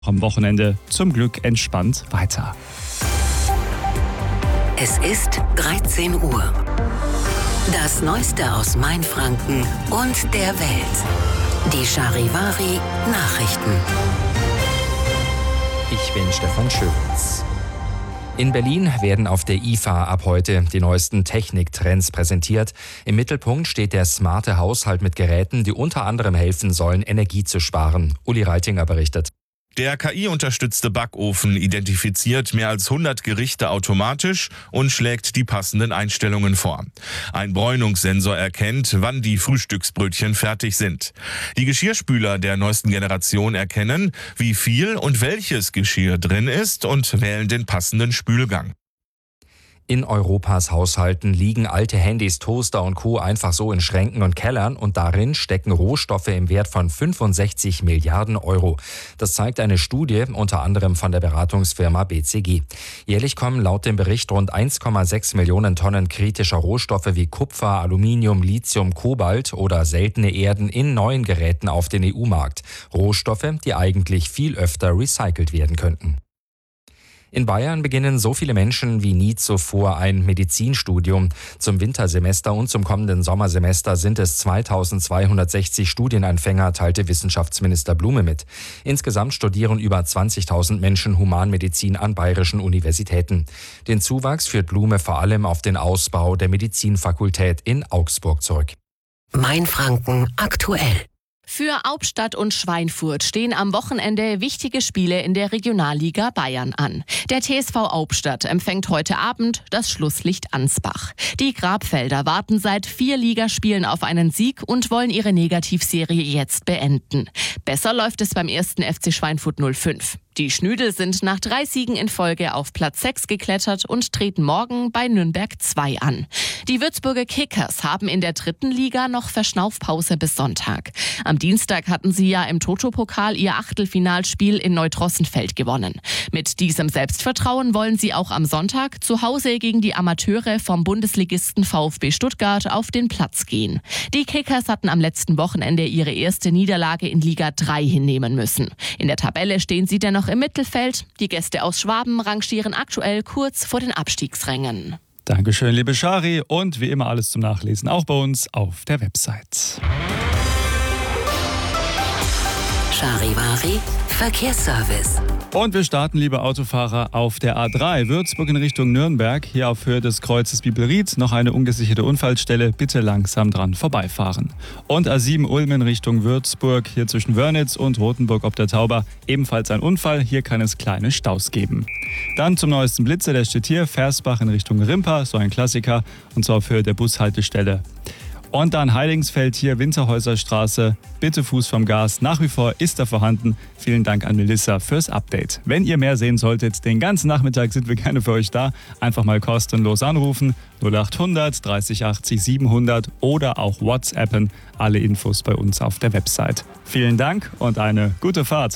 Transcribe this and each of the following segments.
Am Wochenende zum Glück entspannt weiter. Es ist 13 Uhr. Das Neueste aus Mainfranken und der Welt. Die Charivari Nachrichten. Ich bin Stefan Schöpitz. In Berlin werden auf der IFA ab heute die neuesten Techniktrends präsentiert. Im Mittelpunkt steht der smarte Haushalt mit Geräten, die unter anderem helfen sollen, Energie zu sparen. Uli Reitinger berichtet. Der KI-unterstützte Backofen identifiziert mehr als 100 Gerichte automatisch und schlägt die passenden Einstellungen vor. Ein Bräunungssensor erkennt, wann die Frühstücksbrötchen fertig sind. Die Geschirrspüler der neuesten Generation erkennen, wie viel und welches Geschirr drin ist und wählen den passenden Spülgang. In Europas Haushalten liegen alte Handys, Toaster und Co. einfach so in Schränken und Kellern und darin stecken Rohstoffe im Wert von 65 Milliarden Euro. Das zeigt eine Studie unter anderem von der Beratungsfirma BCG. Jährlich kommen laut dem Bericht rund 1,6 Millionen Tonnen kritischer Rohstoffe wie Kupfer, Aluminium, Lithium, Kobalt oder seltene Erden in neuen Geräten auf den EU-Markt. Rohstoffe, die eigentlich viel öfter recycelt werden könnten. In Bayern beginnen so viele Menschen wie nie zuvor ein Medizinstudium. Zum Wintersemester und zum kommenden Sommersemester sind es 2260 Studienanfänger, teilte Wissenschaftsminister Blume mit. Insgesamt studieren über 20.000 Menschen Humanmedizin an bayerischen Universitäten. Den Zuwachs führt Blume vor allem auf den Ausbau der Medizinfakultät in Augsburg zurück. Mainfranken aktuell. Für Hauptstadt und Schweinfurt stehen am Wochenende wichtige Spiele in der Regionalliga Bayern an. Der TSV Hauptstadt empfängt heute Abend das Schlusslicht Ansbach. Die Grabfelder warten seit 4 Ligaspielen auf einen Sieg und wollen ihre Negativserie jetzt beenden. Besser läuft es beim 1. FC Schweinfurt 05. Die Schnüdel sind nach 3 Siegen in Folge auf Platz 6 geklettert und treten morgen bei Nürnberg 2 an. Die Würzburger Kickers haben in der 3. Liga noch Verschnaufpause bis Sonntag. Am Dienstag hatten sie ja im Toto-Pokal ihr Achtelfinalspiel in Neutrossenfeld gewonnen. Mit diesem Selbstvertrauen wollen sie auch am Sonntag zu Hause gegen die Amateure vom Bundesligisten VfB Stuttgart auf den Platz gehen. Die Kickers hatten am letzten Wochenende ihre erste Niederlage in Liga 3 hinnehmen müssen. In der Tabelle stehen sie dennoch im Mittelfeld. Die Gäste aus Schwaben rangieren aktuell kurz vor den Abstiegsrängen. Dankeschön, liebe Shari. Und wie immer alles zum Nachlesen, auch bei uns auf der Website. Charivari Verkehrsservice. Und wir starten, liebe Autofahrer, auf der A3 Würzburg in Richtung Nürnberg. Hier auf Höhe des Kreuzes Bibelried noch eine ungesicherte Unfallstelle. Bitte langsam dran vorbeifahren. Und A7 Ulm in Richtung Würzburg, hier zwischen Wörnitz und Rothenburg ob der Tauber. Ebenfalls ein Unfall, hier kann es kleine Staus geben. Dann zum neuesten Blitzer, der steht hier, Versbach in Richtung Rimpa, so ein Klassiker. Und zwar auf Höhe der Bushaltestelle. Und dann Heilingsfeld hier, Winterhäuserstraße. Bitte Fuß vom Gas. Nach wie vor ist er vorhanden. Vielen Dank an Melissa fürs Update. Wenn ihr mehr sehen solltet, den ganzen Nachmittag sind wir gerne für euch da. Einfach mal kostenlos anrufen. 0800 30 80 700 oder auch WhatsAppen. Alle Infos bei uns auf der Website. Vielen Dank und eine gute Fahrt.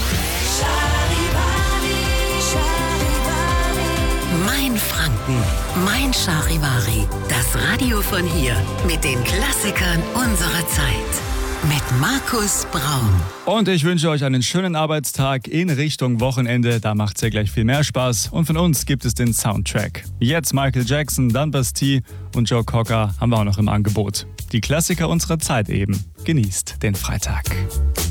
Mainfranken, Mein Charivari. Das Radio von hier mit den Klassikern unserer Zeit. Mit Markus Braun. Und ich wünsche euch einen schönen Arbeitstag in Richtung Wochenende. Da macht's ja gleich viel mehr Spaß. Und von uns gibt es den Soundtrack. Jetzt Michael Jackson, dann Bastille und Joe Cocker haben wir auch noch im Angebot. Die Klassiker unserer Zeit eben. Genießt den Freitag.